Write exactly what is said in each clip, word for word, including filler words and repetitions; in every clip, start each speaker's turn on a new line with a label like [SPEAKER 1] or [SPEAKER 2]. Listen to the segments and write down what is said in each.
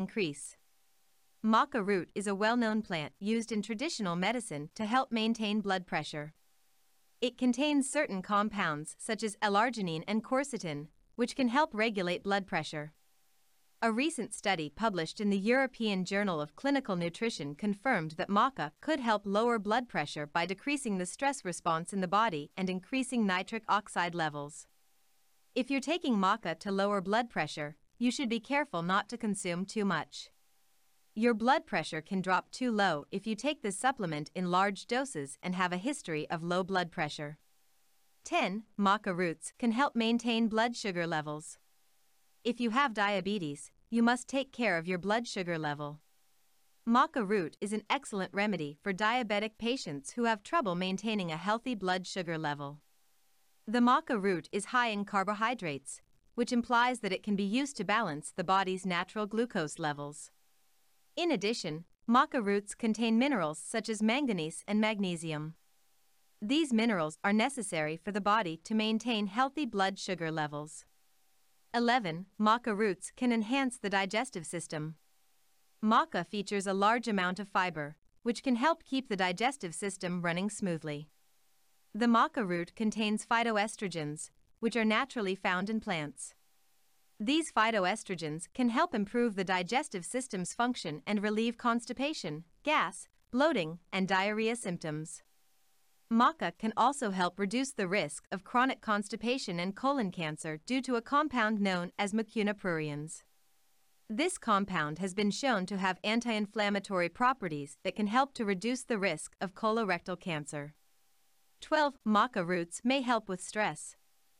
[SPEAKER 1] increase. Maca root is a well-known plant used in traditional medicine to help maintain blood pressure. It contains certain compounds such as L-arginine and quercetin, which can help regulate blood pressure. A recent study published in the European Journal of Clinical Nutrition confirmed that maca could help lower blood pressure by decreasing the stress response in the body and increasing nitric oxide levels. If you're taking maca to lower blood pressure, you should be careful not to consume too much. Your blood pressure can drop too low if you take this supplement in large doses and have a history of low blood pressure. ten. Maca roots can help maintain blood sugar levels. If you have diabetes, you must take care of your blood sugar level. Maca root is an excellent remedy for diabetic patients who have trouble maintaining a healthy blood sugar level. The maca root is high in carbohydrates, which implies that it can be used to balance the body's natural glucose levels. In addition, maca roots contain minerals such as manganese and magnesium. These minerals are necessary for the body to maintain healthy blood sugar levels. eleven. Maca roots can enhance the digestive system. Maca features a large amount of fiber, which can help keep the digestive system running smoothly. The maca root contains phytoestrogens, which are naturally found in plants. These phytoestrogens can help improve the digestive system's function and relieve constipation, gas, bloating, and diarrhea symptoms. Maca can also help reduce the risk of chronic constipation and colon cancer due to a compound known as mucuna pruriens. This compound has been shown to have anti-inflammatory properties that can help to reduce the risk of colorectal cancer. twelve. Maca roots may help with stress.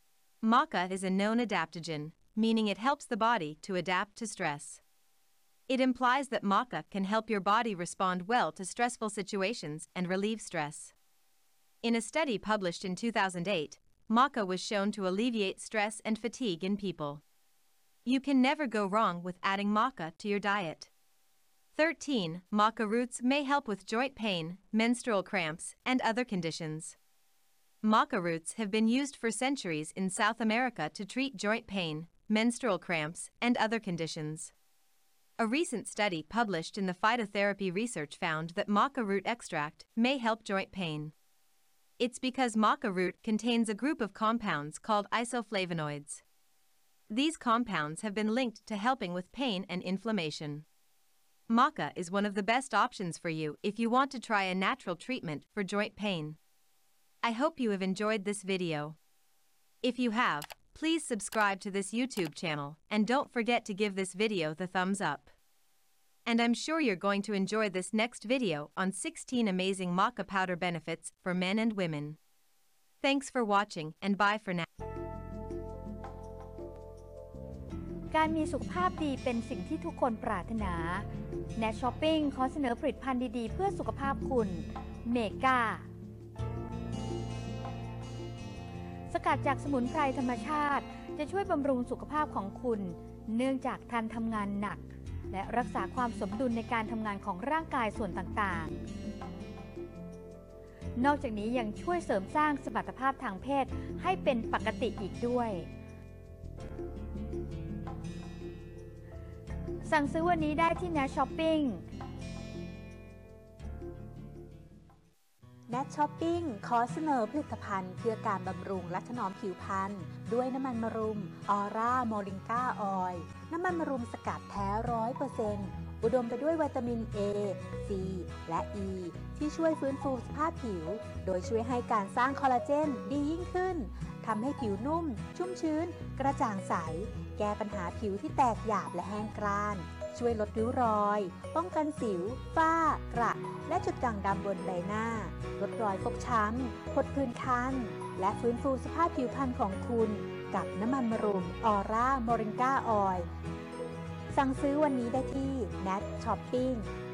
[SPEAKER 1] Maca is a known adaptogen, meaning it helps the body to adapt to stress. It implies that maca can help your body respond well to stressful situations and relieve stress. In a study published in two thousand eight, maca was shown to alleviate stress and fatigue in people. You can never go wrong with adding maca to your diet. thirteen. Maca roots may help with joint pain, menstrual cramps, and other conditions. Maca roots have been used for centuries in South America to treat joint pain, menstrual cramps, and other conditions. A recent study published in the Phytotherapy Research found that maca root extract may help joint pain. It's because maca root contains a group of compounds called isoflavonoids. These compounds have been linked to helping with pain and inflammation. Maca is one of the best options for you if you want to try a natural treatment for joint pain. I hope you have enjoyed this video. If you have, please subscribe to this YouTube channel and don't forget to give this video the thumbs up. And I'm sure you're going to enjoy this next video on sixteen amazing maca powder benefits for men and women. Thanks for watching and bye for now.
[SPEAKER 2] การมีสุขภาพดีเป็นสิ่งที่ทุกคนปรารถนา Nat Shopping ขอเสนอผลิตภัณฑ์ดีๆเพื่อสุขภาพคุณ เมกา สกัดจากสมุนไพรธรรมชาติจะช่วยบำรุงสุขภาพของคุณเนื่องจากท่านทำงานหนักและรักษาความสมดุลในการทำงานของร่างกายส่วนต่างๆ นอกจากนี้ยังช่วยเสริมสร้างสมรรถภาพทางเพศให้เป็นปกติอีกด้วย สั่งซื้อวันนี้ได้ที่ Nat Shopping
[SPEAKER 3] Nat Shopping ขอเสนอผลิตภัณฑ์เพื่อการบำรุงและถนอมผิวพรรณด้วยน้ำมันมะรุมออร่าโมริงกาออยล์น้ำมันมะรุมสกัดแท้ ร้อยเปอร์เซ็นต์ อุดมไปด้วยวิตามิน A, C และ E ที่ช่วยฟื้นฟูสภาพผิวโดยช่วยให้การสร้างคอลลาเจนดียิ่งขึ้นทำให้ผิวนุ่มชุ่มชื้นกระจ่างใสแก้ปัญหาผิวที่แตกหยาบและแห้งกร้านช่วยลดริ้วรอยป้องกันสิวฝ้ากระและจุดด่างดำบนใบหน้าลดรอยฟกช้ำผดผื่นคันและฟื้นฟูสภาพผิวพรรณของคุณกับน้ำมันมะรุมออร่าโมริงกาออยล์สั่งซื้อวันนี้ได้ที่ Nat Shopping